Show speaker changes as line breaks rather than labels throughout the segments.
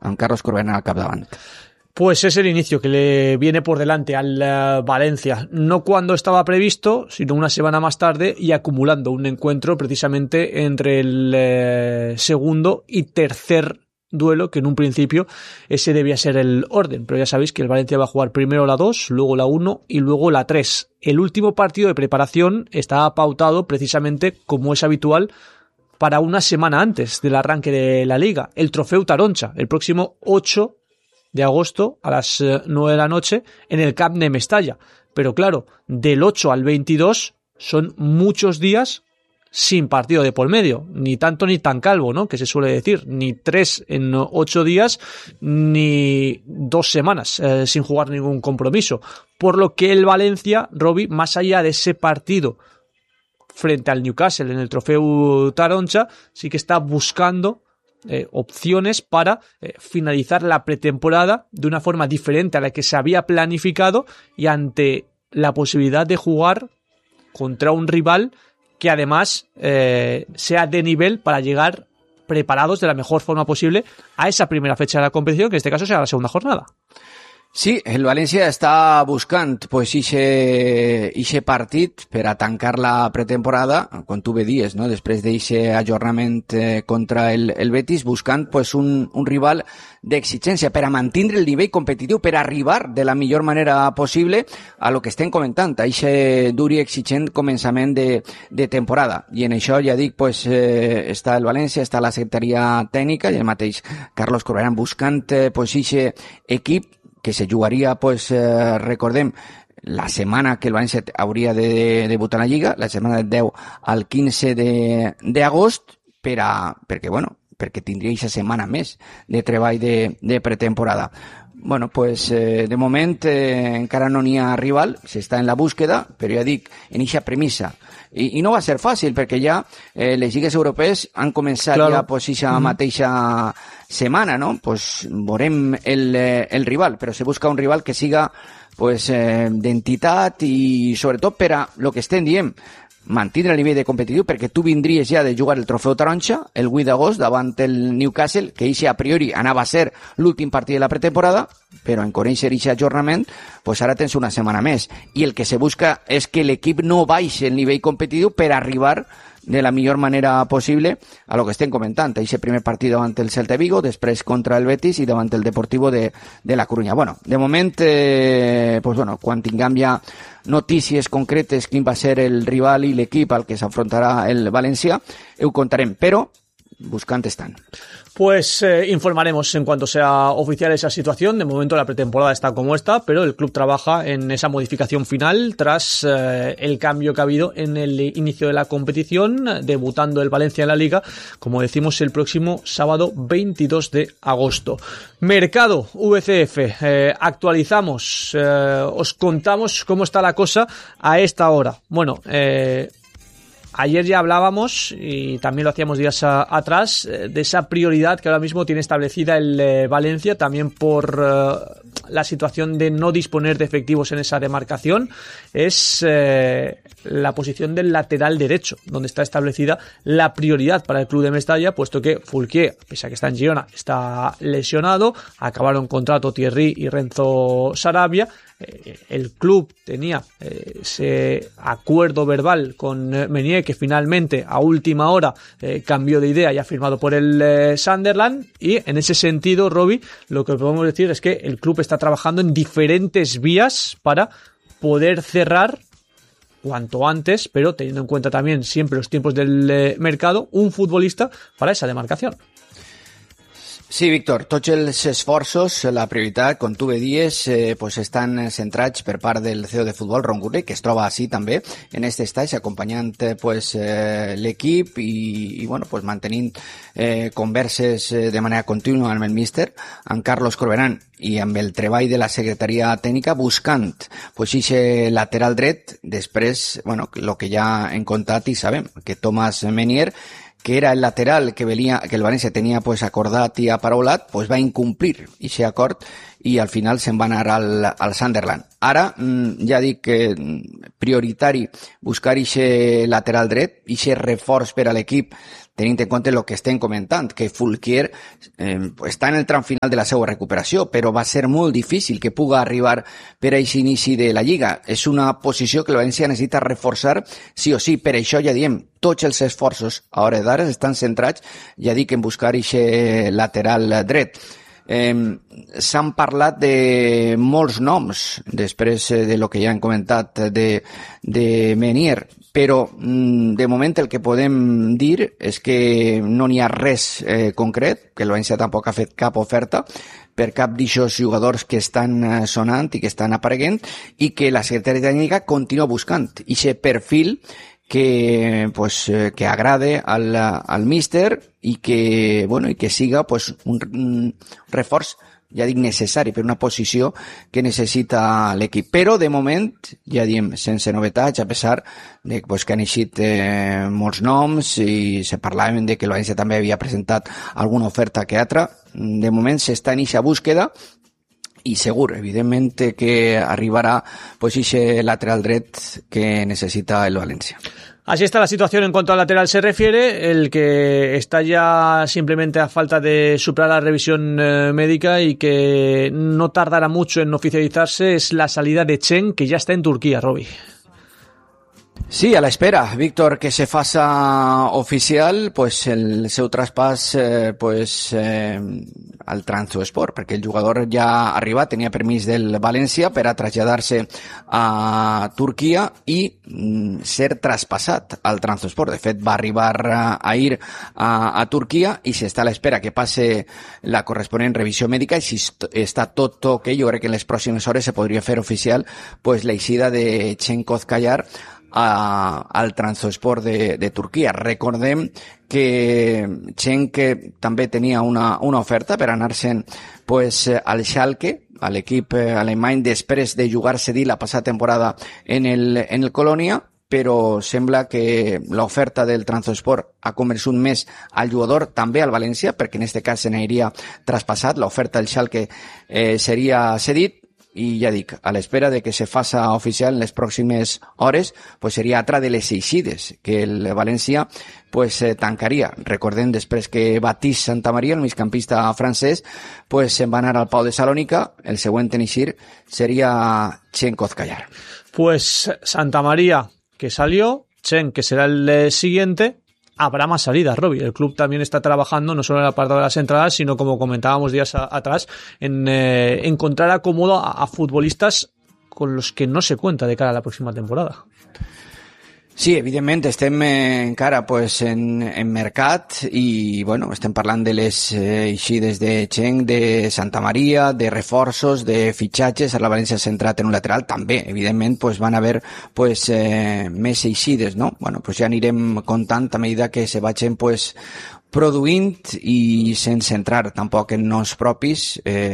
amb Carlos Corberán al capdavant.
Pues es el inicio que le viene por delante al Valencia, no cuando estaba previsto, sino una semana más tarde y acumulando un encuentro precisamente entre el segundo y tercer duelo, que en un principio ese debía ser el orden, pero ya sabéis que el Valencia va a jugar primero la 2, luego la 1 y luego la 3. El último partido de preparación estaba pautado precisamente, como es habitual, para una semana antes del arranque de la Liga, el Trofeu Taroncha, el próximo 8 de agosto a las 9 de la noche en el Camp de Mestalla. Pero claro, del 8 al 22 son muchos días sin partido de por medio, ni tanto ni tan calvo, ¿no? Que se suele decir, ni 3 en 8 días, ni 2 semanas sin jugar ningún compromiso. Por lo que el Valencia, Robbie, más allá de ese partido frente al Newcastle en el Trofeu Taroncha, sí que está buscando opciones para finalizar la pretemporada de una forma diferente a la que se había planificado y ante la posibilidad de jugar contra un rival que además sea de nivel para llegar preparados de la mejor forma posible a esa primera fecha de la competición, que en este caso será la segunda jornada.
Sí, el València està buscant pues ixe partit per a tancar la pretemporada, com tu bé dies, no? Després d'eixe ajornament contra el Betis, buscant pues un rival d'exigència per a mantindre el nivell competitiu, per a arribar de la millor manera possible a lo que estem comentant, a ixe dur i exigent començament de temporada. I en això, ja dic, pues està el València, està la secretaria tècnica i el mateix Carlos Corberán buscant pues ixe equip que se jugaria, pues, recordem, la setmana que el València hauria de debutar a la Lliga, la setmana del 10 al 15 d'agost, perquè tindria aquesta setmana més de treball de pretemporada. Bueno, pues de moment encara no n'hi ha rival, s'està en la búsqueda, però ja dic, en eixa premissa. I no va ser fàcil, perquè ja les lligues europees han començat ja pues eixa mateixa setmana, no? Pues veurem el rival, però se busca un rival que siga pues d'entitat i sobretot per a lo que estem dient, mantindre el nivell de competitiu, perquè tu vindries ja de jugar el Trofeu Taroncha el 8 d'agost davant el Newcastle, que eixe a priori anava a ser l'últim partit de la pretemporada, però en conèixer eixe ajornament, pues ara tens una setmana més. I el que se busca és que l'equip no baixi el nivell competitiu per arribar de la millor manera possible a lo que estem comentant. Eixe primer partit davant el Celta Vigo, després contra el Betis i davant el Deportivo de la Coruña. Bueno, de moment, pues bueno, quan tinguem ja notícies concretes quin va ser el rival i l'equip al que s'afrontarà el València, ho contarem, però buscant estan.
Pues informaremos en cuanto sea oficial esa situación. De momento la pretemporada está como está, pero el club trabaja en esa modificación final tras el cambio que ha habido en el inicio de la competición, debutando el Valencia en la Liga, como decimos, el próximo sábado 22 de agosto. Mercado VCF, actualizamos, os contamos cómo está la cosa a esta hora. Bueno, ayer ya hablábamos, y también lo hacíamos días atrás, de esa prioridad que ahora mismo tiene establecida el Valencia, también por la situación de no disponer de efectivos en esa demarcación, es la posición del lateral derecho, donde está establecida la prioridad para el club de Mestalla, puesto que Fulquier, pese a que está en Girona, está lesionado, acabaron contrato Thierry y Renzo Sarabia. El club tenía ese acuerdo verbal con Meunier, que finalmente a última hora cambió de idea y ha firmado por el Sunderland, y en ese sentido, Robbie, lo que podemos decir es que el club está trabajando en diferentes vías para poder cerrar cuanto antes, pero teniendo en cuenta también siempre los tiempos del mercado, un futbolista para esa demarcación.
Sí, Víctor, tots els esforços, la prioritat, com tu bé dies, pues estan centrats per part del CEO de futbol, Ron Gurley, que es troba així també en aquest estatge, acompanyant pues l'equip i bueno, pues mantenint converses de manera contínua amb el míster, amb Carlos Corberán i amb el treball de la secretaria tècnica, buscant pues ixe lateral dret. Després, bueno, lo que ja hem contat i sabem, que Thomas Meunier, que era el lateral que el València tenia pues acordat i aparaulat, pues va incomplir ese acord i al final se'n va anar al Sunderland. Ara, ja dic que prioritari buscar ese lateral dret, ese reforç per a l'equip tenint en compte el que estem comentant, que Fulquier està en el tram final de la seva recuperació, però va ser molt difícil que puga arribar per a aquest inici de la Lliga. És una posició que el València necessita reforçar sí o sí, per això ja diem, tots els esforços a hores d'ara estan centrats, ja dic, en buscar aquest lateral dret. S'han parlat de molts noms després de lo que ja hem comentat de Menier, però de moment el que podem dir és que no n'hi ha res concret, que el València tampoc ha fet cap oferta per cap d'aquests jugadors que estan sonant i que estan apareguent, i que la secretaria tècnica continua buscant aquest perfil que agrade al míster i que siga un reforç, ja dic, necessari per una posició que necessita l'equip. Però de moment, ja diem, sense novetats, a pesar de que han eixit molts noms i se parlaven de que el València també havia presentat alguna oferta que altra. De moment s'està en aquesta búsqueda i segur, evidentment, que arribarà ese lateral dret que necesita el Valencia.
Así está la situación en cuanto al lateral se refiere. El que está ya simplemente a falta de superar la revisión médica y que no tardará mucho en oficializarse es la salida de Chen, que ya está en Turquía, Robi.
Sí, a l'espera, Víctor, que se faça oficial el seu traspàs al Trabzonspor, perquè el jugador ja ha arribat, tenia permís del València per a traslladar-se a Turquia i ser traspassat al Trabzonspor. De fet, va arribar ahir a Turquia i s'està a l'espera que passe la corresponent revisió mèdica, i si està tot ok, jo crec que en les pròximes hores se podria fer oficial l'eixida de Cenk Kozkayar al Trabzonspor de Turquia. Recordem que Cenk també tenia una oferta per anar-se'n al Schalke, a l'equip alemany, després de jugar cedit la passada temporada en el Colònia, però sembla que l'oferta del Trabzonspor ha convençut més al jugador, també al València, perquè en aquest cas se n'aniria traspassat, l'oferta del Schalke seria cedit. I ja dic, a l'espera de que se faça oficial en les pròximes hores, seria altra de les eixides que el València tancaria. Recordem, després que Baptiste Santamaria, el migcampista francès, se'n va anar al Pau de Salònica, el següent en eixir seria Cenk Kozkayar.
Santamaria, que salió, Chen, que será el siguiente. Habrá más salidas, Robbie. El club también está trabajando no solo en el apartado de las entradas, sino, como comentábamos días atrás, en encontrar acomodo a futbolistas con los que no se cuenta de cara a la próxima temporada.
Sí, evidentment estem encara en mercat i estem parlant de les eixides de Cenk, de Santamaria, de reforços, de fitxatges. A la València s'ha centrat en un lateral. També, evidentment, van haver més eixides, no? Ja anirem contant a mesura que se vagin produint i sense entrar tampoc en noms propis.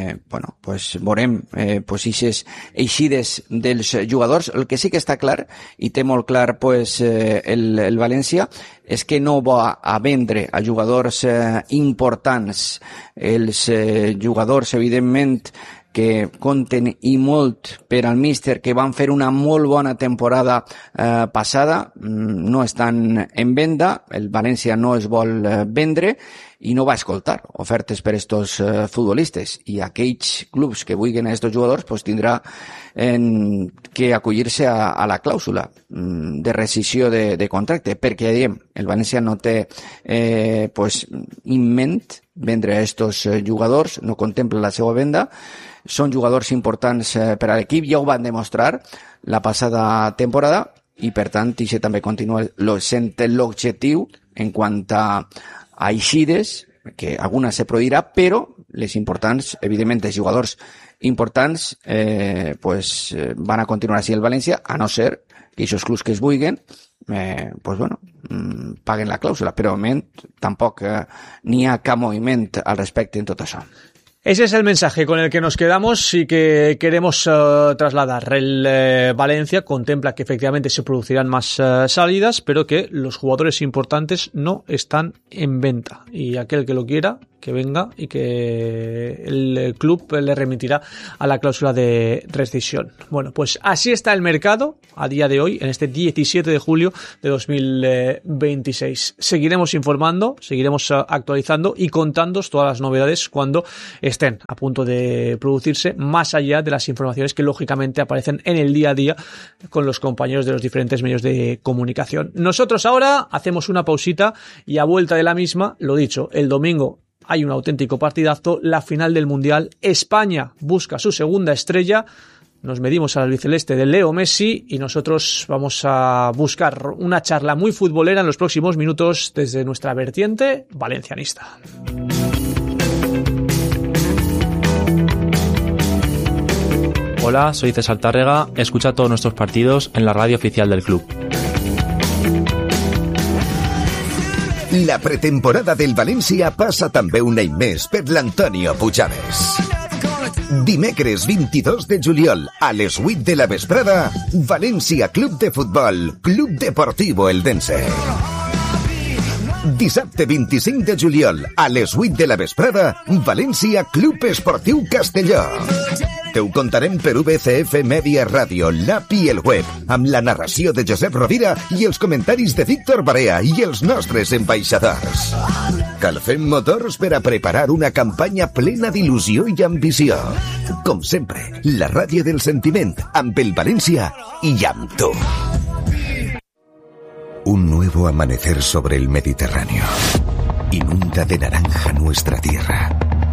Veurem aquestes eixides dels jugadors. El que sí que està clar, i té molt clar el València, és que no va a vendre a jugadors importants. Els jugadors, evidentment, que compten i molt per al míster, que van fer una molt bona temporada passada, no estan en venda. El València no es vol vendre i no va escoltar ofertes per estos futbolistes, i aquells clubs que vulguin a estos jugadors tindrà que acollir-se a la clàusula de rescissió de contracte, perquè diem, el València no té en ment vendre a estos jugadors, no contempla la seva venda. Són jugadors importants per a l'equip, ja ho van demostrar la passada temporada, i per tant això també continua sent l'objectiu en quant a eixides, que alguna se produirà, però les importants, evidentment, els jugadors importants van a continuar així el València, a no ser que aquests clubs que es vulguin paguen la clàusula, però de moment tampoc n'hi ha cap moviment al respecte en tot això.
Ese es el mensaje con el que nos quedamos y que queremos trasladar. El Valencia contempla que efectivamente se producirán más salidas, pero que los jugadores importantes no están en venta. Y aquel que lo quiera que venga y que el club le remitirá a la cláusula de rescisión. Bueno, pues así está el mercado a día de hoy, en este 17 de julio de 2026. Seguiremos informando, seguiremos actualizando y contándoos todas las novedades cuando estén a punto de producirse, más allá de las informaciones que lógicamente aparecen en el día a día con los compañeros de los diferentes medios de comunicación. Nosotros ahora hacemos una pausita y a vuelta de la misma, lo dicho, el domingo hay un auténtico partidazo, la final del Mundial. España busca su segunda estrella. Nos medimos al albiceleste de Leo Messi y nosotros vamos a buscar una charla muy futbolera en los próximos minutos desde nuestra vertiente valencianista.
Hola, soy César Tárrega. Escucha todos nuestros partidos en la radio oficial del club.
La pretemporada del València passa també un any més per l'Antonio Puigades. Dimecres 22 de juliol a les 8 de la vesprada, València Club de Futbol, Club Deportivo Eldense. Dissabte 25 de juliol a les 8 de la vesprada, València Club Esportiu Castelló. Te ho contarem per VCF Media Ràdio, l'app i el web, amb la narració de Josep Rovira i els comentaris de Víctor Barea i els nostres ambaixadors. Calfem motors per a preparar una campanya plena d'il·lusió i ambició. Com sempre, la ràdio del sentiment, amb el València i amb tu. Un nuevo amanecer sobre el Mediterráneo. Inunda de naranja nuestra tierra.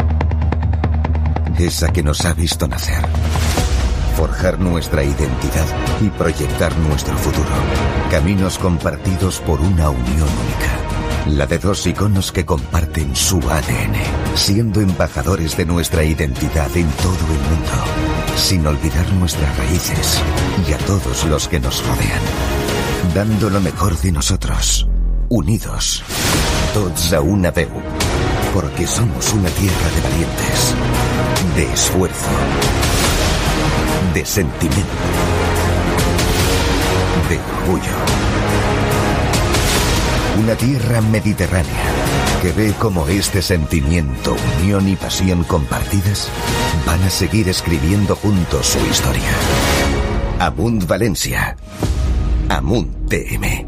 Esa que nos ha visto nacer, forjar nuestra identidad y proyectar nuestro futuro. Caminos compartidos por una unión única. La de dos iconos que comparten su ADN, siendo embajadores de nuestra identidad en todo el mundo, sin olvidar nuestras raíces y a todos los que nos rodean. Dando lo mejor de nosotros, unidos, tots a una veu, porque somos una tierra de valientes, de esfuerzo, de sentimiento, de orgullo. Una tierra mediterránea que ve como este sentimiento, unión y pasión compartidas van a seguir escribiendo juntos su historia. Amunt València. Amunt TM.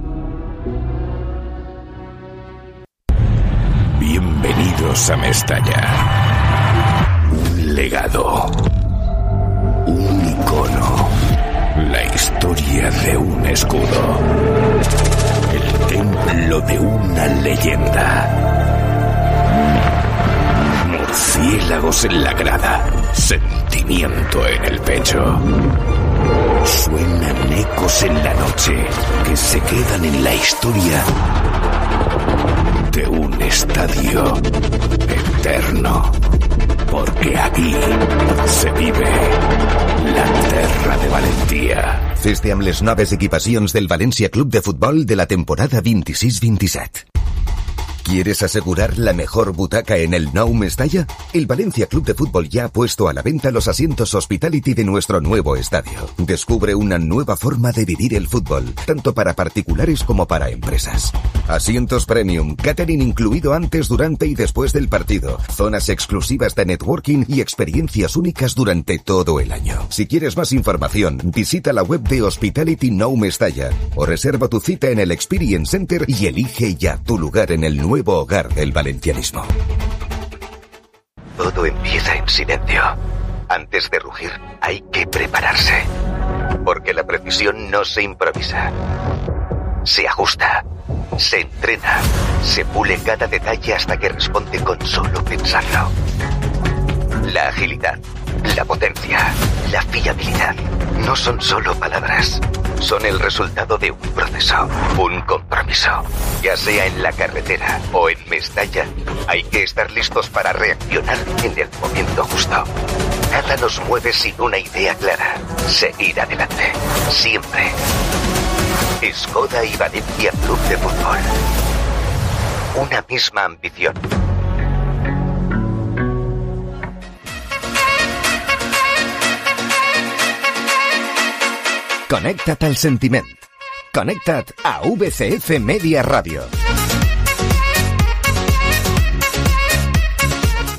Bienvenidos a Mestalla. Un legado, un icono, la historia de un escudo, el templo de una leyenda. Murciélagos en la grada, sentimiento en el pecho. Suenan ecos en la noche que se quedan en la historia de un estadio eterno. Porque aquí se vive la terra de Valentía. Fes-te amb les noves equipacions del València Club de Futbol de la temporada 26-27. ¿Quieres asegurar la mejor butaca en el Nou Mestalla? El Valencia Club de Fútbol ya ha puesto a la venta los asientos Hospitality de nuestro nuevo estadio. Descubre una nueva forma de vivir el fútbol, tanto para particulares como para empresas. Asientos premium, catering incluido antes, durante y después del partido, zonas exclusivas de networking y experiencias únicas durante todo el año. Si quieres más información, visita la web de Hospitality Nou Mestalla o reserva tu cita en el Experience Center y elige ya tu lugar en el nuevo hogar del valencianismo. Todo empieza en silencio. Antes de rugir, hay que prepararse. Porque la precisión no se improvisa. Se ajusta, se entrena, se pule cada detalle hasta que responde con solo pensarlo. La agilidad, la potencia, la fiabilidad no son solo palabras. Son el resultado de un proceso, un compromiso. Ya sea en la carretera o en Mestalla, hay que estar listos para reaccionar en el momento justo. Nada nos mueve sin una idea clara. Seguir adelante. Siempre. Skoda y Valencia Club de Fútbol. Una misma ambición. Connecta't al sentiment. Connecta't a VCF Media Ràdio.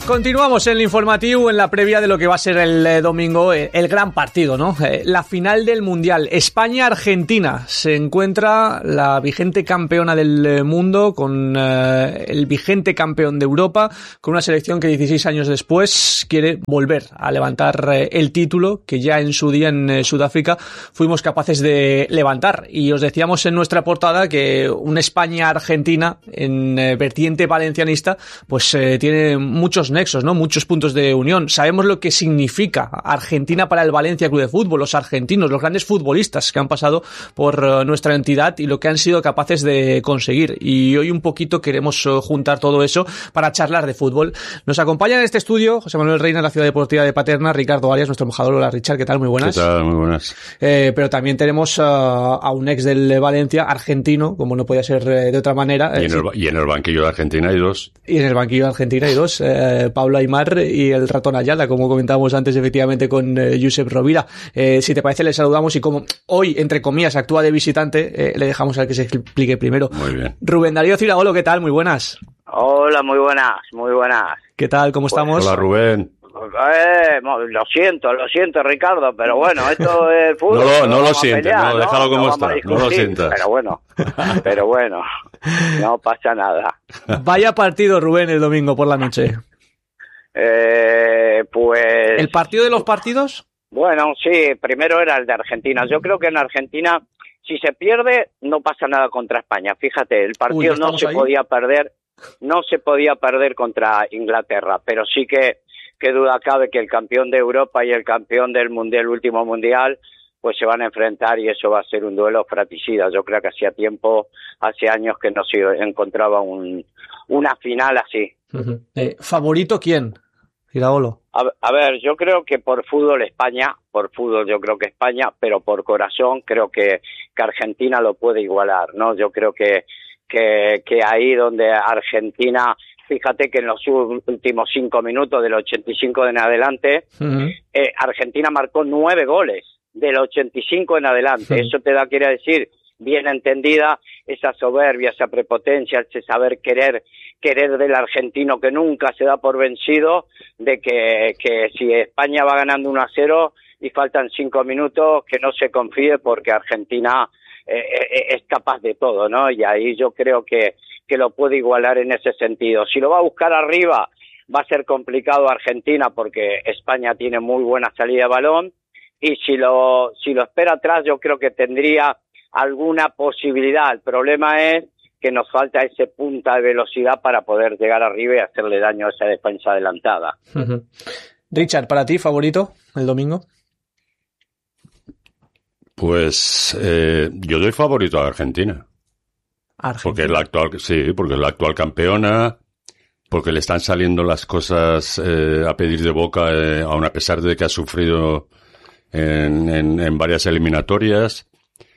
Continuamos en el informativo, en la previa de lo que va a ser el domingo, el gran partido, ¿no? La final del Mundial. España-Argentina. Se encuentra la vigente campeona del mundo con el vigente campeón de Europa, con una selección que 16 años después quiere volver a levantar el título que ya en su día en Sudáfrica fuimos capaces de levantar. Y os decíamos en nuestra portada que una España-Argentina en vertiente valencianista pues tiene muchos nexos, ¿no? Muchos puntos de unión. Sabemos lo que significa Argentina para el Valencia Club de Fútbol, los argentinos, los grandes futbolistas que han pasado por nuestra entidad y lo que han sido capaces de conseguir. Y hoy un poquito queremos juntar todo eso para charlar de fútbol. Nos acompaña en este estudio José Manuel Reina, de la Ciudad Deportiva de Paterna, Ricardo Arias, nuestro embajador. Hola, Richard, ¿qué tal? Muy buenas.
¿Qué tal? Muy buenas.
Pero también tenemos a un ex del Valencia, argentino, como no podía ser de otra manera.
Y en el banquillo de Argentina hay dos.
Y en el banquillo de Argentina hay dos, Pablo Aimar y el ratón Ayala, como comentábamos antes efectivamente con Josep Rovira. Si te parece, le saludamos y como hoy, entre comillas, actúa de visitante, le dejamos al que se explique primero.
Muy bien.
Rubén Darío Ciragolo, ¿qué tal? Muy buenas.
Hola, muy buenas, muy buenas.
¿Qué tal? ¿Cómo estamos?
Hola, Rubén.
Lo siento, Ricardo, pero bueno, esto es el fútbol.
No lo sientes, no, déjalo como está, no lo sientas.
Pero bueno, no pasa nada.
Vaya partido, Rubén, el domingo por la noche.
Pues...
¿El partido de los partidos?
Bueno, sí, primero era el de Argentina. Yo creo que en Argentina, si se pierde, no pasa nada contra España. Fíjate, el partido no se podía perder contra Inglaterra, pero sí que duda cabe que el campeón de Europa y el campeón del mundial, el último mundial, pues se van a enfrentar y eso va a ser un duelo fratricida. Yo creo que hace años que no se encontraba una final así.
Uh-huh. ¿Favorito quién? Iraolo.
A ver, yo creo que por fútbol yo creo que España, pero por corazón creo que Argentina lo puede igualar, ¿no? Yo creo que ahí donde Argentina, fíjate que en los últimos 5 minutos del 85 en adelante, uh-huh. Argentina marcó 9 goles del 85 en adelante. Uh-huh. Eso quiere decir, bien entendida, esa soberbia, esa prepotencia, ese saber querer del argentino que nunca se da por vencido, de que si España va ganando 1-0 y faltan 5 minutos, que no se confíe porque Argentina es capaz de todo, ¿no? Y ahí yo creo que lo puede igualar en ese sentido. Si lo va a buscar arriba, va a ser complicado Argentina porque España tiene muy buena salida de balón, y si lo espera atrás, yo creo que tendría alguna posibilidad. El problema es que nos falta ese punta de velocidad para poder llegar arriba y hacerle daño a esa defensa adelantada.
Uh-huh. Richard, ¿para ti favorito el domingo?
Pues yo doy favorito a Argentina. Porque es la actual campeona, porque le están saliendo las cosas a pedir de boca, aun a pesar de que ha sufrido en varias eliminatorias,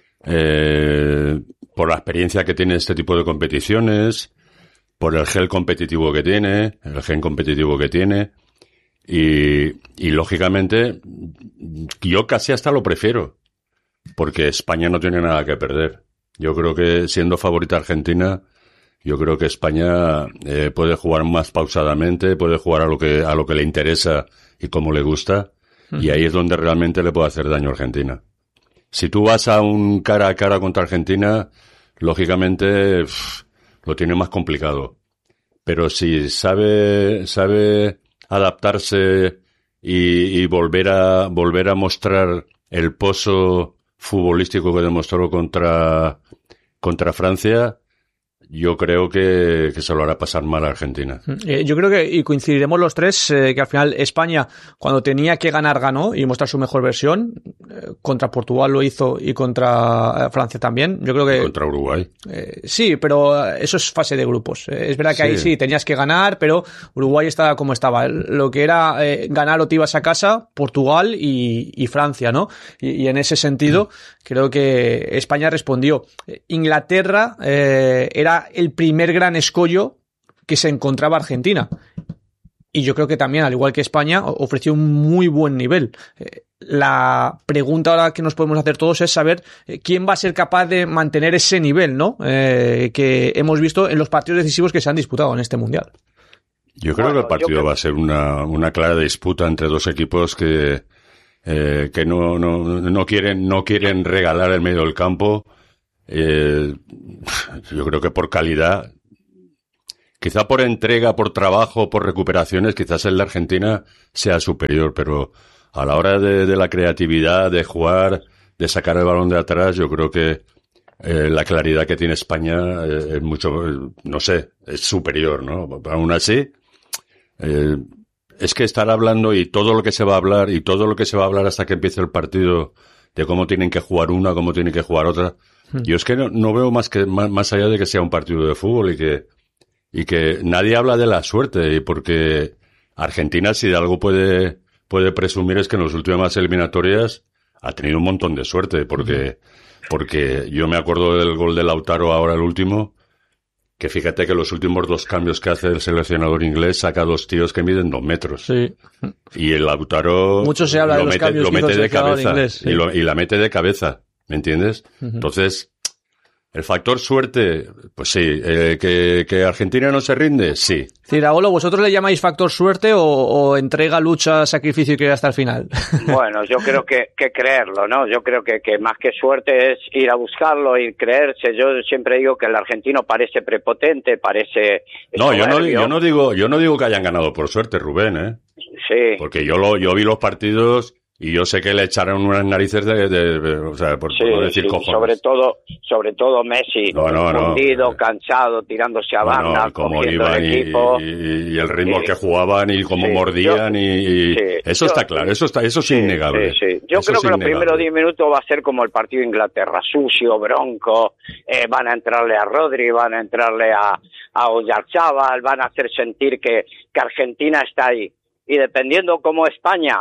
por la experiencia que tiene este tipo de competiciones, por el gen competitivo que tiene, y lógicamente yo casi hasta lo prefiero, porque España no tiene nada que perder. Yo creo que siendo favorita Argentina, yo creo que España puede jugar más pausadamente, puede jugar a lo que le interesa y como le gusta, y ahí es donde realmente le puede hacer daño a Argentina. Si tú vas a un cara a cara contra Argentina, lógicamente lo tiene más complicado. Pero si sabe adaptarse y volver a mostrar el pozo futbolístico que demostró contra Francia, yo creo que se lo hará pasar mal a Argentina.
Yo creo que, y coincidiremos los tres, que al final España, cuando tenía que ganar, ganó y mostrar su mejor versión. Contra Portugal lo hizo y contra Francia también. Yo creo que...
Y contra Uruguay.
Sí, pero eso es fase de grupos. Es verdad que ahí sí tenías que ganar, pero Uruguay estaba como estaba. Lo que era ganar o te ibas a casa, Portugal y Francia, ¿no? Y en ese sentido, creo que España respondió. Inglaterra era el primer gran escollo que se encontraba Argentina. Y yo creo que también, al igual que España, ofreció un muy buen nivel. La pregunta ahora que nos podemos hacer todos es saber quién va a ser capaz de mantener ese nivel, ¿no? Que hemos visto en los partidos decisivos que se han disputado en este Mundial.
Yo creo que el partido va a ser una clara disputa entre dos equipos que no quieren regalar el medio del campo. Yo creo que por calidad, quizá por entrega, por trabajo, por recuperaciones, quizás el de Argentina sea superior, pero a la hora de la creatividad, de jugar, de sacar el balón de atrás, yo creo que la claridad que tiene España es mucho, no sé, es superior, ¿no? Aún así, es que estar hablando y todo lo que se va a hablar hasta que empiece el partido de cómo tienen que jugar una, cómo tienen que jugar otra. Yo es que no veo más allá de que sea un partido de fútbol y que nadie habla de la suerte, y porque Argentina, si de algo puede presumir, es que en las últimas eliminatorias ha tenido un montón de suerte, porque yo me acuerdo del gol de Lautaro ahora, el último, que fíjate que los últimos 2 cambios que hace el seleccionador inglés saca 2 tíos que miden 2 metros. Sí. Y el Lautaro
mucho se habla de los cambios
lo mete de cabeza,
inglés, sí.
y la mete de cabeza, ¿me entiendes? Entonces, el factor suerte, pues sí. ¿Que Argentina no se rinde? Sí.
Iraola, ¿vosotros le llamáis factor suerte o entrega, lucha, sacrificio y que hasta el final?
Bueno, yo creo que creerlo, ¿no? Yo creo que más que suerte es ir a buscarlo y creerse. Yo siempre digo que el argentino parece prepotente, parece soberbio.
Yo no digo que hayan ganado por suerte, Rubén, ¿eh?
Sí.
Porque yo vi los partidos y yo sé que le echaron unas narices o sea, por no decir cojones.
Sobre todo Messi, hundido, cansado, tirándose a banda,
cómo
cogiendo
iban
el equipo.
Y el ritmo que jugaban y cómo mordían eso está claro, eso es innegable.
Sí. Yo creo que los primeros 10 minutos va a ser como el partido de Inglaterra, sucio, bronco, van a entrarle a Rodri, van a entrarle a Oyarzabal, van a hacer sentir que Argentina está ahí. Y dependiendo cómo España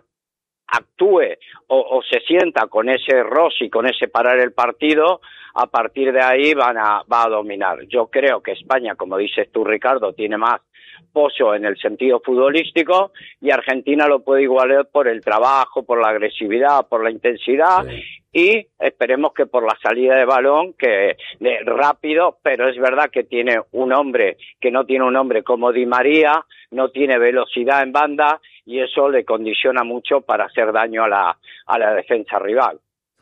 actúe o se sienta con ese Rossi, con ese parar el partido, a partir de ahí va a dominar. Yo creo que España, como dices tú, Ricardo, tiene más pozo en el sentido futbolístico y Argentina lo puede igualar por el trabajo, por la agresividad, por la intensidad. Sí. Y esperemos que por la salida de balón, rápido, pero es verdad que tiene un hombre que no tiene un hombre como Di María, no tiene velocidad en banda y eso le condiciona mucho para hacer daño a la defensa rival.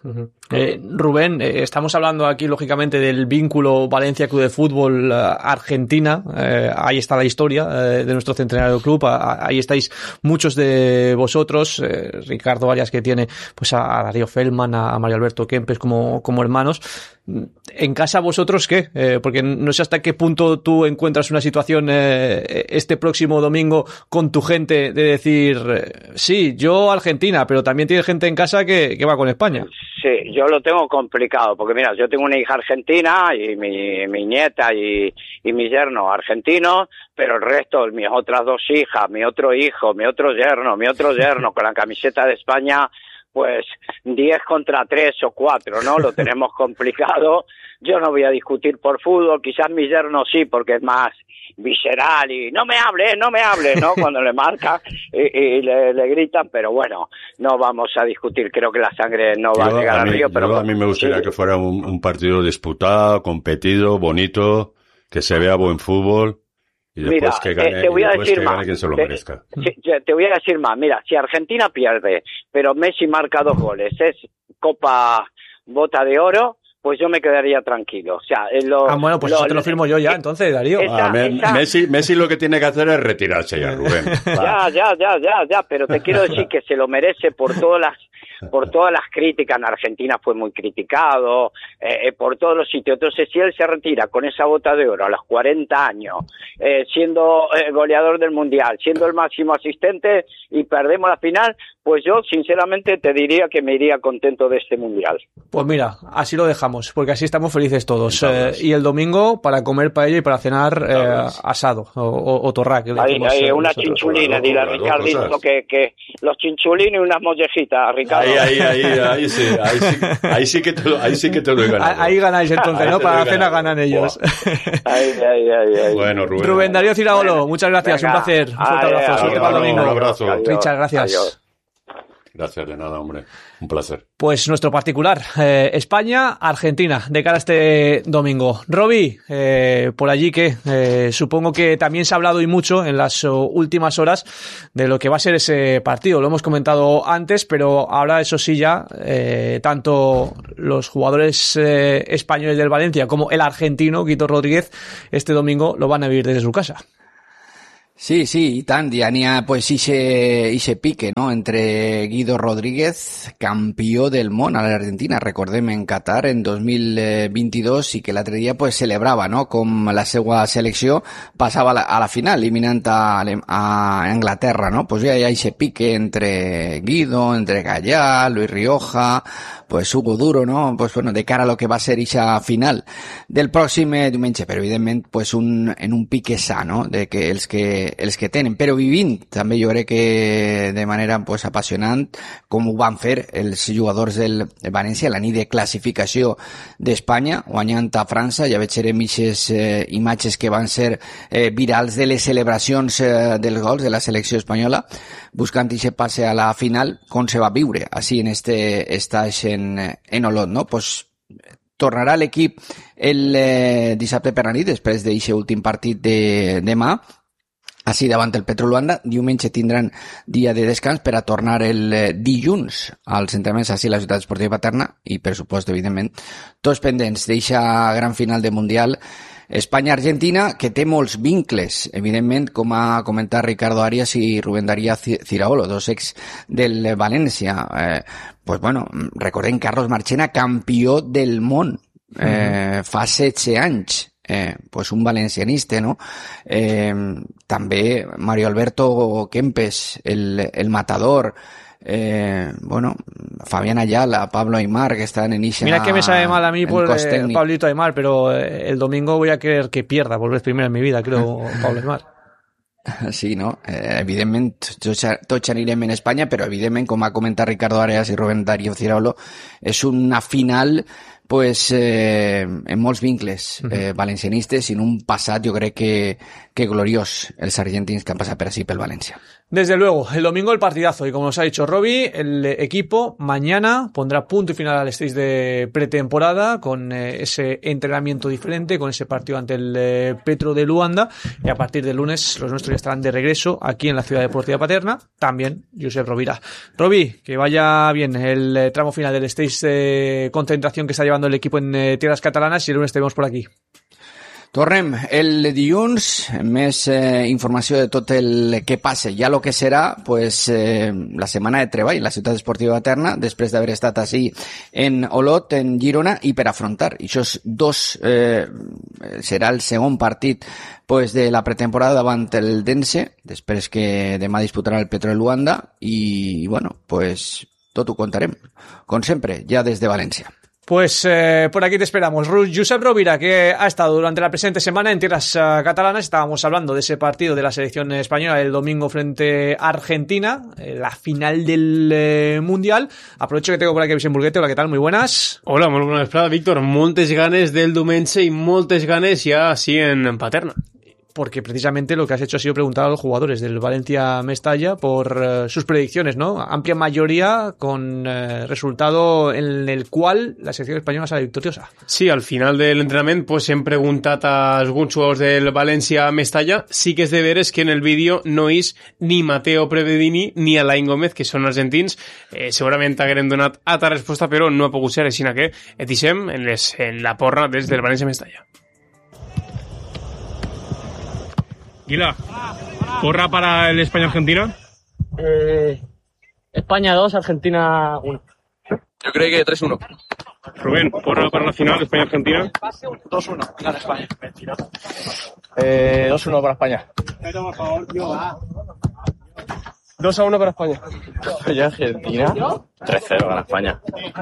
Rubén, estamos hablando aquí lógicamente del vínculo Valencia Club de Fútbol Argentina, ahí está la historia de nuestro centenario club, ahí estáis muchos de vosotros, Ricardo Arias, que tiene pues a Darío Feldman, a Mario Alberto Kempes como hermanos. En casa, ¿vosotros qué? Porque no sé hasta qué punto tú encuentras una situación este próximo domingo con tu gente de decir, sí, yo Argentina, pero también tiene gente en casa que va con España.
Sí, yo lo tengo complicado, porque mira, yo tengo una hija argentina y mi nieta y mi yerno argentinos, pero el resto, mis otras 2 hijas, mi otro hijo, mi otro yerno con la camiseta de España, pues 10 contra 3 o 4, ¿no? Lo tenemos complicado. Yo no voy a discutir por fútbol, quizás mi yerno sí, porque es más visceral y no me hable, ¿no? Cuando le marca y le gritan, pero bueno, no vamos a discutir, creo que la sangre no va a llegar al río. Pero
a mí me gustaría que fuera un partido disputado, competido, bonito, que se vea buen fútbol. Y después que gane, quien se lo merezca.
Te voy a decir más. Mira, si Argentina pierde, pero Messi marca 2 goles, es Copa Bota de Oro, pues yo me quedaría tranquilo. O sea,
bueno, pues eso te lo firmo yo ya, entonces, Darío.
Messi lo que tiene que hacer es retirarse ya, Rubén.
Ya, pero te quiero decir que se lo merece por todas las críticas. En Argentina fue muy criticado, por todos los sitios. Entonces, si él se retira con esa Bota de Oro a los 40 años, siendo goleador del Mundial, siendo el máximo asistente y perdemos la final, pues yo, sinceramente, te diría que me iría contento de este Mundial.
Pues mira, así lo dejamos, porque así estamos felices todos. Y el domingo, para comer paella y para cenar asado o torrac.
Hay una chinchulina, dile a Ricardito que los chinchulines y unas mollejitas, Ricardo.
Ahí sí que te lo he ganado.
Ahí ganáis entonces, ¿no? Para la cena ganan ellos.
Bueno,
Rubén Darío Ciraolo, muchas gracias, un placer. Un fuerte abrazo, suerte para el domingo.
Un abrazo.
Richard, gracias.
Adiós.
Gracias, de nada, hombre. Un placer.
Pues nuestro particular, España-Argentina, de cara a este domingo. Roby, por allí que supongo que también se ha hablado y mucho en las últimas horas de lo que va a ser ese partido. Lo hemos comentado antes, pero ahora eso sí ya, tanto los jugadores españoles del Valencia como el argentino, Guido Rodríguez, este domingo lo van a vivir desde su casa.
Sí, y tant, ja n'hi ha pues ixe pique, ¿no?, entre Guido Rodríguez, campió del món a l'Argentina, recordem, en Qatar en 2022, i que l'altre dia pues celebrava, no?, com la seva selecció passava a la final, eliminant a Anglaterra, no? Pues ja hi ha ixe pique entre Guido, entre Gallà, Luis Rioja, pues Hugo Duro, no? Pues bueno, de cara a lo que va a ser ixa final del pròxim diumenge, però evidentment pues en un pique sa, no?, de que els que tenen, però vivint també jo crec que de manera pues apassionant, com ho van fer els jugadors del València la nit de classificació d'Espanya, guanyant a França. Ja veurem ixes imatges que van ser virals de les celebracions dels gols de la selecció espanyola, buscant ixe passe a la final, com se va viure així en este estaix en Olot, no? Pues tornarà l'equip el dissabte per la nit, després d'eixe últim partit de demà, així davant el Petro Luanda. Diumenge tindran dia de descans per a tornar el dilluns als entrenaments així a la Ciutat Esportiva Paterna i, per supost, evidentment, tots pendents d'eixa gran final de Mundial Espanya-Argentina, que té molts vincles, evidentment, com ha comentat Ricardo Arias i Rubén Darío Ciraolo, dos ex del València. Pues bueno, recordem Carlos Marchena, campió del món fa 16 anys. Pues un valencianista, no? També Mario Alberto Kempes, el matador, bueno, Fabián Ayala, Pablo Aimar, que están en Isha.
Mira que me sabe mal a mí por Pablito Aimar, pero el domingo voy a querer que pierda, por vez primera en mi vida, creo, Pablo Aimar.
Sí, no? Evidentment, tots anirem en Espanya, però evidentment, com ha comentat Ricardo Arias i Rubén Darío Ciraolo, és una final pues en molts vincles valencianistes i en un passat jo crec que gloriós els argentins que han passat per així pel València.
Desde luego, el domingo el partidazo y como nos ha dicho Roby, el equipo mañana pondrá punto y final al stage de pretemporada con ese entrenamiento diferente, con ese partido ante el Petro de Luanda, y a partir del lunes los nuestros ya estarán de regreso aquí en la Ciudad Deportiva Paterna, también Josep Rovira. Roby, que vaya bien el tramo final del stage de concentración que está llevando el equipo en tierras catalanas y el lunes te vemos por aquí.
Tornem el dilluns, més informació de tot el que passe. Ja lo que serà, pues, la setmana de treball, la Ciutat Esportiva Paterna, després d'haver estat així en Olot, en Girona, i per afrontar. I això serà el segon partit pues, de la pretemporada davant el Dense, després que demà disputarà el Petro de Luanda, i, bueno, pues, tot ho contarem, com sempre, ja des de València.
Pues por aquí te esperamos. Josep Rovira, que ha estado durante la presente semana en tierras catalanas. Estábamos hablando de ese partido de la selección española el domingo frente a Argentina, la final del Mundial. Aprovecho que tengo por aquí a Vicent Burguete. Hola, ¿qué tal? Muy buenas.
Hola, molt bona vesprada, Víctor. Moltes ganes del diumenge i moltes ganes ja així en Paterna.
Porque precisamente lo que has hecho ha sido preguntar a los jugadores del Valencia Mestalla por sus predicciones, ¿no? Amplia mayoría con resultado en el cual la selección española sale victoriosa.
Sí, al final de l'entrenament pues, hem preguntat a alguns jugadors del València Mestalla. Sí que és de veres que en el vídeo no és ni Mateo Prevedini ni Alain Gómez, que són argentins. Segurament haguérem donat altra resposta, però no ha pogut ser, així que et deixem en la porra des del València Mestalla.
Guila, ¿porra para el España-Argentina?
España 2, Argentina 1.
Yo creo que 3-1.
Rubén, ¿porra para la final España-Argentina?
2-1, gana España. 2-1 para España. 2-1 para España.
¿Y Argentina? 3-0 gana España.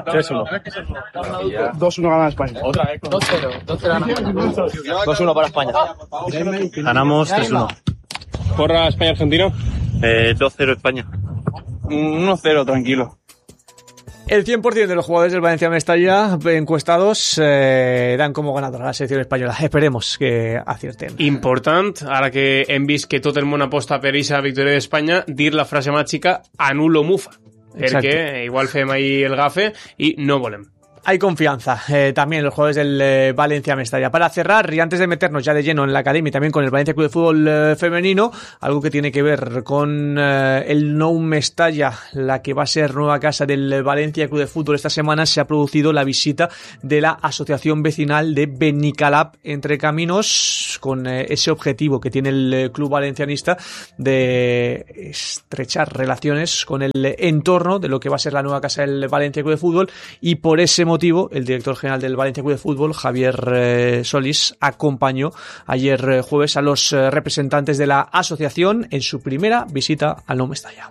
3-1. 2-1 gana España. Otra vez. 2-0 gana España. 2-1 para España.
Ganamos 3-1.
¿Porra España-Argentina?
2-0 España.
1-0, tranquilo.
El 100% de los jugadores del Valencia Mestalla encuestados dan como ganadora a la selección española. Esperemos que acierten.
Important, ara que hem vist que tot el món aposta per aquesta victòria d'Espanya, dir la frase màgica anulo Mufa. perquè igual fem ahí el gafe i no volem.
Hay confianza también los jugadores del Valencia Mestalla. Para cerrar, y antes de meternos ya de lleno en la academia y también con el Valencia Club de Fútbol femenino, algo que tiene que ver con el Nou Mestalla, la que va a ser nueva casa del Valencia Club de Fútbol esta semana, se ha producido la visita de la Asociación Vecinal de Benicalap Entre Caminos, con ese objetivo que tiene el club valencianista de estrechar relaciones con el entorno de lo que va a ser la nueva casa del Valencia Club de Fútbol, y por ese motivo, el director general del Valencia Club de Fútbol, Javier Solís, acompañó ayer jueves a los representantes de la asociación en su primera visita al Nou Mestalla.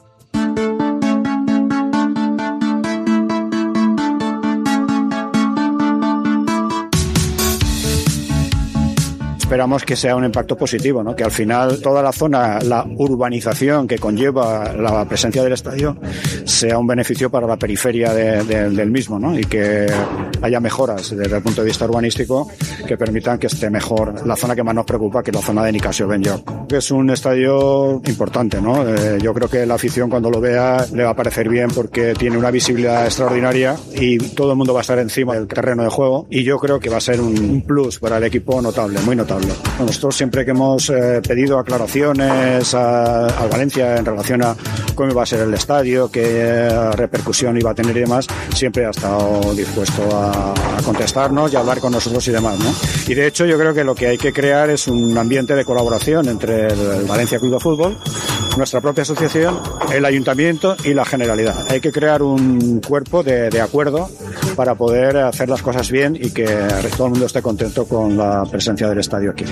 Esperamos que sea un impacto positivo, ¿no? Que al final toda la zona, la urbanización que conlleva la presencia del estadio, sea un beneficio para la periferia del mismo, ¿no? Y que haya mejoras desde el punto de vista urbanístico que permitan que esté mejor la zona que más nos preocupa, que es la zona de Nicasio Benlloc. Es un estadio importante, ¿no? Yo creo que la afición cuando lo vea le va a parecer bien porque tiene una visibilidad extraordinaria y todo el mundo va a estar encima del terreno de juego, y yo creo que va a ser un plus para el equipo notable, muy notable. Nosotros siempre que hemos pedido aclaraciones al Valencia en relación a cómo iba a ser el estadio, qué repercusión iba a tener y demás, siempre ha estado dispuesto a contestarnos y a hablar con nosotros y demás, ¿no? Y de hecho yo creo que lo que hay que crear es un ambiente de colaboración entre el Valencia Club de Fútbol, nuestra propia asociación, el Ayuntamiento y la Generalidad. Hay que crear un cuerpo de acuerdo para poder hacer las cosas bien y que todo el mundo esté contento con la presencia del estadio aquí.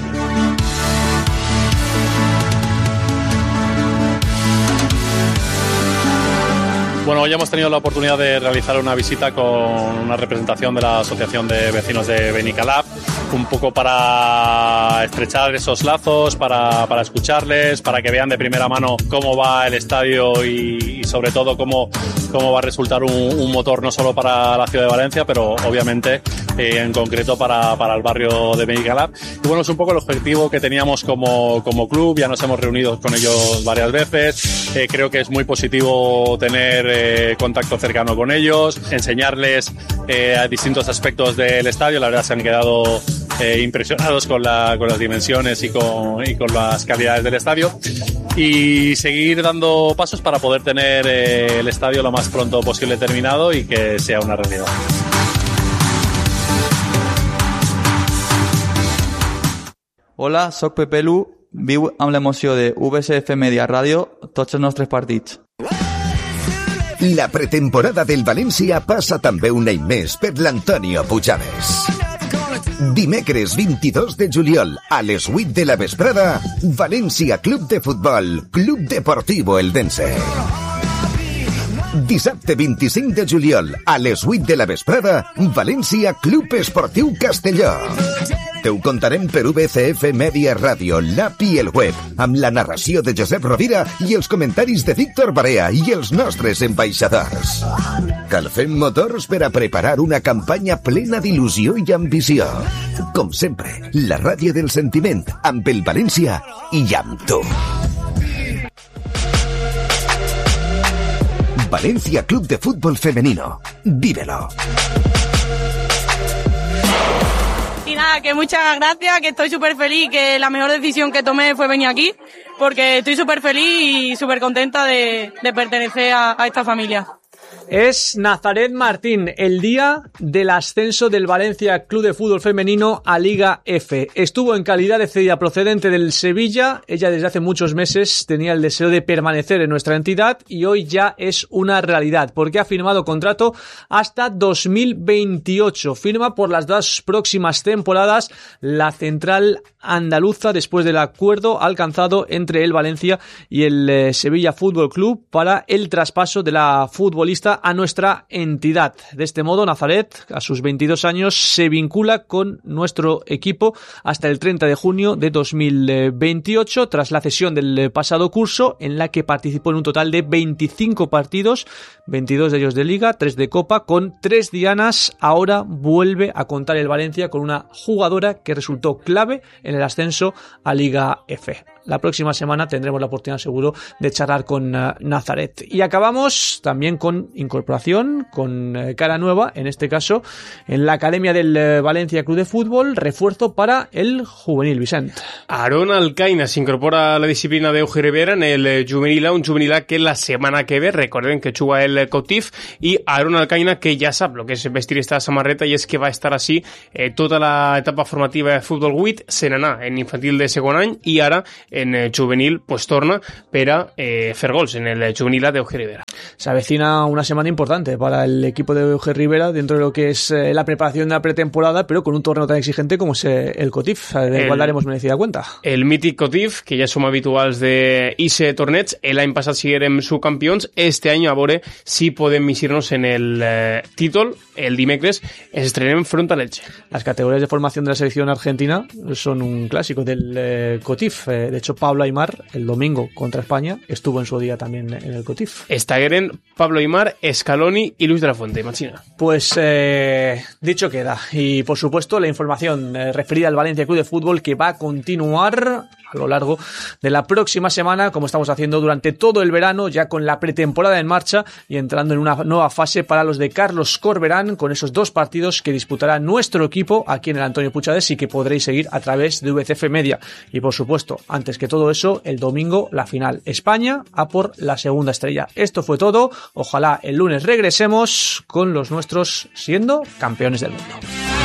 Bueno, hoy hemos tenido la oportunidad de realizar una visita con una representación de la Asociación de Vecinos de Benicalap, un poco para estrechar esos lazos, para escucharles, para que vean de primera mano cómo va el estadio y sobre todo cómo va a resultar un motor no solo para la ciudad de Valencia, pero obviamente en concreto para el barrio de Benicalap. Y bueno, es un poco el objetivo que teníamos como club, ya nos hemos reunido con ellos varias veces, creo que es muy positivo tener contacto cercano con ellos, enseñarles a distintos aspectos del estadio. La verdad se han quedado impresionados con las dimensiones y con las calidades del estadio, y seguir dando pasos para poder tener el estadio lo más pronto posible terminado y que sea una realidad.
Hola, soc Pepe Lu, viu amb l'emoció de VSF Media Ràdio tots els nostres partits.
La pretemporada del València passa també un any més per l'Antonio Puigades. Dimecres 22 de juliol a les 8 de la vesprada, València Club de Futbol, Club Deportivo Eldense. Dissabte 25 de juliol a les 8 de la vesprada, València Club Esportiu Castelló. Te ho contarem per VCF Media Ràdio, l'app i el web, amb la narració de Josep Rovira i els comentaris de Víctor Barea i els nostres ambaixadors. Calfem motors per a preparar una campanya plena d'il·lusió i ambició. Com sempre, la ràdio del sentiment, amb el València i amb tu. Valencia Club de Fútbol Femenino. Vívelo.
Y nada, que muchas gracias, que estoy súper feliz, que la mejor decisión que tomé fue venir aquí, porque estoy súper feliz y súper contenta de pertenecer a esta familia.
Es Nazaret Martín, el día del ascenso del Valencia Club de Fútbol Femenino a Liga F. Estuvo en calidad de cedida procedente del Sevilla. Ella desde hace muchos meses tenía el deseo de permanecer en nuestra entidad y hoy ya es una realidad porque ha firmado contrato hasta 2028. Firma por las 2 próximas temporadas la central andaluza después del acuerdo alcanzado entre el Valencia y el Sevilla Fútbol Club para el traspaso de la futbolista futbolista a nuestra entidad. De este modo, Nazaret, a sus 22 años, se vincula con nuestro equipo hasta el 30 de junio de 2028, tras la cesión del pasado curso, en la que participó en un total de 25 partidos, 22 de ellos de Liga, 3 de Copa, con 3 dianas. Ahora vuelve a contar el Valencia con una jugadora que resultó clave en el ascenso a Liga F. La próxima semana tendremos la oportunidad seguro de charlar con Nazaret. Y acabamos también con incorporación, con cara nueva, en este caso en la Academia del Valencia Club de Fútbol, refuerzo para el juvenil, Vicent.
Aaron Alcaina se incorpora a la disciplina de Eugenio Rivera en el juvenil A, un juvenil A que la semana que ve, recuerden que juga el Cotif, y Aaron Alcaina que ya sabe lo que es vestir esta samarreta, y es que va a estar así toda la etapa formativa de Fútbol 8, se n'anà en infantil de segon any i ara en juvenil pues torna per a fer gols en el juvenil A d'Eugenio Rivera.
Se avecina una semana importante para el equipo de Eugenio Rivera dentro de lo que es la preparación de la pretemporada, pero con un torneo tan exigente como es el Cotif, del qual daremos merecida cuenta.
El mític Cotif, que ja som habituals d'Ixe torneig, l'any passat siguérem subcampions, este any a veure si podem missir-nos en el títol. El dimecres ens estrenem front a l'Elche.
Las categorías de formación de la selección argentina son un clásico del Cotif. De hecho, Pablo Aimar, el domingo contra España, estuvo en su día también en el Cotif.
Estagueren Pablo Aimar, Scaloni y Luis de la Fuente. Machina.
Pues dicho queda. Y por supuesto la información referida al Valencia Club de Fútbol, que va a continuar a lo largo de la próxima semana, como estamos haciendo durante todo el verano, ya con la pretemporada en marcha y entrando en una nueva fase para los de Carlos Corberán, con esos 2 partidos que disputará nuestro equipo aquí en el Antonio Puigcercas y que podréis seguir a través de VCF Media. Y por supuesto, antes que todo eso, el domingo la final. España a por la segunda estrella. Esto fue todo. Ojalá el lunes regresemos con los nuestros siendo campeones del mundo.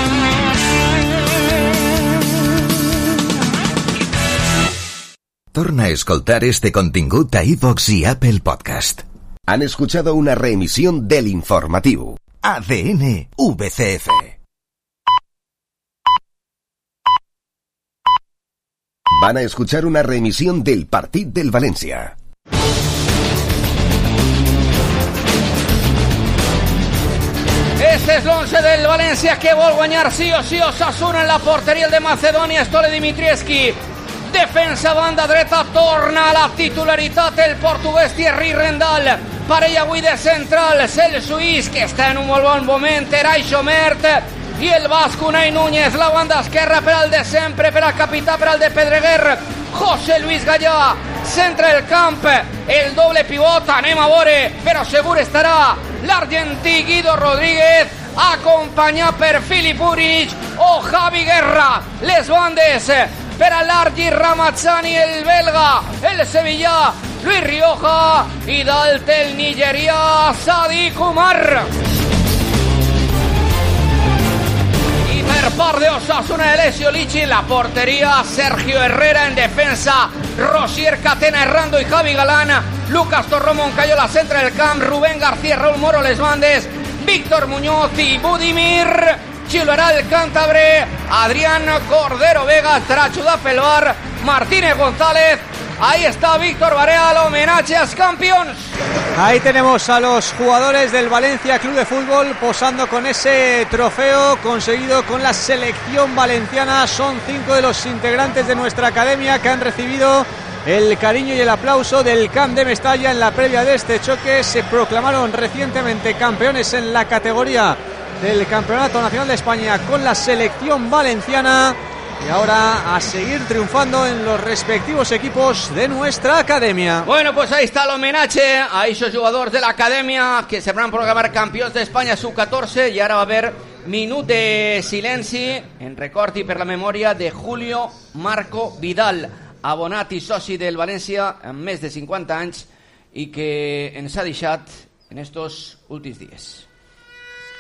Torna a escoltar este contingut a iVox y Apple Podcast. Han escuchado una reemisión del informativo ADN VCF. Van a escuchar una reemisión del Partit del Valencia.
Este és l'11 del València que vol guanyar sí o sí Osasuna en la porteria, el de Macedònia, Stole Dimitrievski. Defensa banda dreta, torna a la titularitat el portuguès Thierry Rendal. Parella avui de centrals, el suís que està en un molt bon moment, Eray Xomert, i el basc Unai Núñez. La banda esquerra per al de sempre, per al capità, per al de Pedreguer, José Luis Gallà. Centra el camp, el doble pivot, anem a veure, però segur estarà l'argentí Guido Rodríguez, acompanyat per Filip Uric o Javi Guerra. Les bandes per a l'Argi Ramazzani, el belga, el sevillà Luis Rioja, i dalt el nigerià Sadiq Umar. I per part de Osasuna, Alessio Lichi, en la porteria Sergio Herrera, en defensa Rosier Catena, Errando i Javi Galán, Lucas Torró, Moncayola centra el camp, Rubén García, Raúl Moro les bandes, Víctor Muñoz i Budimir. Xiularà el cántabre, Adrián Cordero Vega, Trachuda Felbar, Martínez González. Ahí está Víctor Barea, el homenaje a los campeones.
Ahí tenemos a los jugadores del Valencia Club de Fútbol posando con ese trofeo conseguido con la selección valenciana. Son 5 de los integrantes de nuestra academia que han recibido el cariño y el aplauso del Camp de Mestalla en la previa de este choque. Se proclamaron recientemente campeones en la categoría del Campeonato Nacional de España con la selección valenciana, y ahora a seguir triunfando en los respectivos equipos de nuestra academia.
Bueno, pues ahí está el homenaje a esos jugadores de la academia que se van a proclamar campeones de España sub-14, y ahora va a haber minut de silenci en record i per la memòria de Julio Marco Vidal, abonat i soci del València amb més de 50 anys i que ens ha deixat en estos últims dies.